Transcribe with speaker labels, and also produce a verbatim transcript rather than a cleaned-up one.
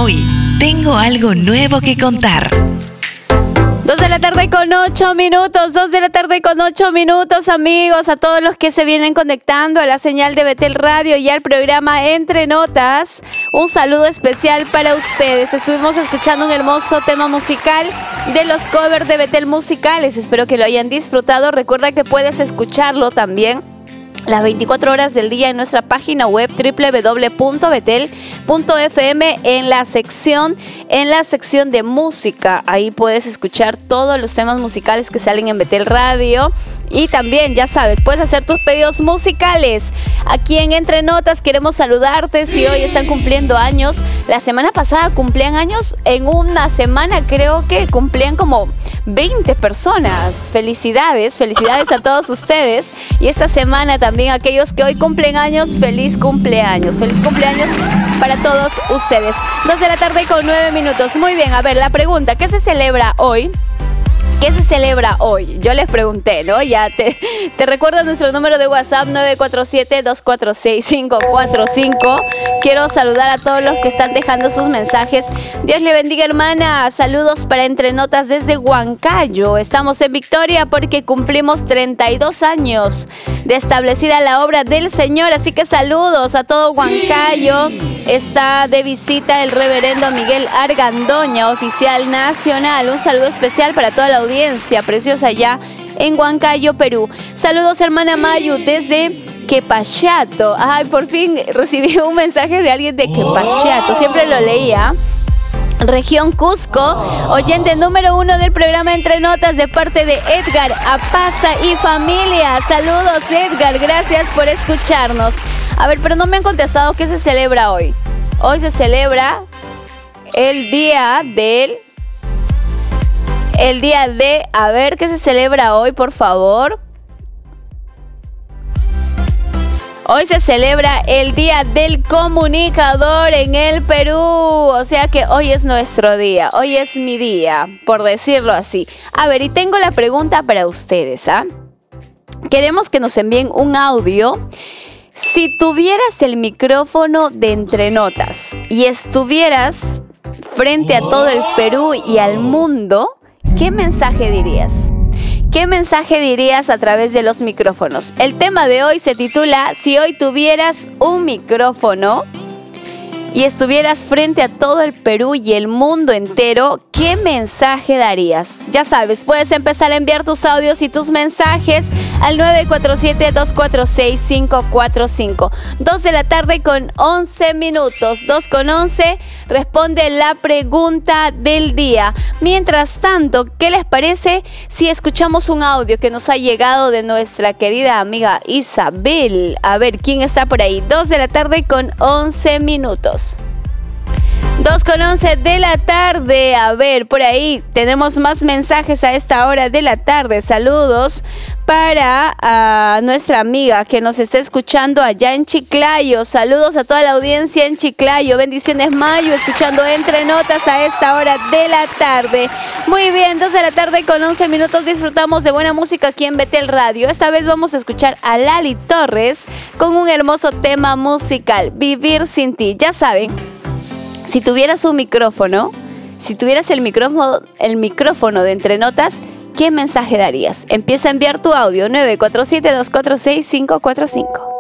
Speaker 1: Hoy tengo algo nuevo que contar.
Speaker 2: Dos de la tarde con ocho minutos, dos de la tarde con ocho minutos, amigos, a todos los que se vienen conectando a la señal de Betel Radio y al programa Entre Notas. Un saludo especial para ustedes. Estuvimos escuchando un hermoso tema musical de los covers de Betel Musicales. Espero que lo hayan disfrutado. Recuerda que puedes escucharlo también las veinticuatro horas del día en nuestra página web doble u doble u doble u punto betel punto efe eme en la sección en la sección de música. Ahí puedes escuchar todos los temas musicales que salen en Betel Radio. Y también, ya sabes, puedes hacer tus pedidos musicales. Aquí en Entre Notas queremos saludarte si hoy están cumpliendo años. La semana pasada cumplían años. En una semana creo que cumplían como veinte personas. Felicidades, felicidades a todos ustedes. Y esta semana también aquellos que hoy cumplen años, feliz cumpleaños. Feliz cumpleaños para todos ustedes. Dos de la tarde con nueve minutos. Muy bien, a ver, la pregunta, ¿qué se celebra hoy? ¿Qué se celebra hoy? Yo les pregunté, ¿no? Ya te, te recuerdo nuestro número de WhatsApp nueve cuatro siete, dos cuatro seis, cinco cuatro cinco. Quiero saludar a todos los que están dejando sus mensajes. Dios le bendiga, hermana. Saludos para Entre Notas desde Huancayo. Estamos en victoria porque cumplimos treinta y dos años de establecida la obra del Señor. Así que saludos a todo Huancayo. Está de visita el reverendo Miguel Argandoña, oficial nacional. Un saludo especial para toda la audiencia preciosa allá en Huancayo, Perú. Saludos, hermana Mayu, desde Quepachato. Ay, por fin recibí un mensaje de alguien de Quepachato. Siempre lo leía. Región Cusco, oyente número uno del programa Entre Notas de parte de Edgar Apaza y familia. Saludos, Edgar, gracias por escucharnos. A ver, pero no me han contestado qué se celebra hoy. Hoy se celebra el día del... El día de... A ver, ¿qué se celebra hoy, por favor? Hoy se celebra el Día del Comunicador en el Perú. O sea que hoy es nuestro día. Hoy es mi día, por decirlo así. A ver, y tengo la pregunta para ustedes, ¿ah? Queremos que nos envíen un audio. Si tuvieras el micrófono de Entre Notas y estuvieras frente a todo el Perú y al mundo, ¿qué mensaje dirías? ¿Qué mensaje dirías a través de los micrófonos? El tema de hoy se titula Si hoy tuvieras un micrófono y estuvieras frente a todo el Perú y el mundo entero, ¿qué mensaje darías? Ya sabes, puedes empezar a enviar tus audios y tus mensajes al nueve cuatro siete, dos cuatro seis, cinco cuatro cinco. Dos de la tarde con once minutos. Dos con once. Responde la pregunta del día. Mientras tanto, ¿qué les parece si escuchamos un audio que nos ha llegado de nuestra querida amiga Isabel? A ver, ¿quién está por ahí? Dos de la tarde con once minutos. dos con once de la tarde. A ver, por ahí tenemos más mensajes a esta hora de la tarde. Saludos para uh, nuestra amiga que nos está escuchando allá en Chiclayo. Saludos a toda la audiencia en Chiclayo. Bendiciones, Mayo, escuchando Entre Notas a esta hora de la tarde. Muy bien, dos de la tarde con once minutos. Disfrutamos de buena música aquí en Betel Radio. Esta vez vamos a escuchar a Lali Torres con un hermoso tema musical, Vivir sin ti. Ya saben, si tuvieras un micrófono, si tuvieras el micrófono, el micrófono de Entre Notas, ¿qué mensaje darías? Empieza a enviar tu audio nueve cuatro siete, dos cuatro seis, cinco cuatro cinco.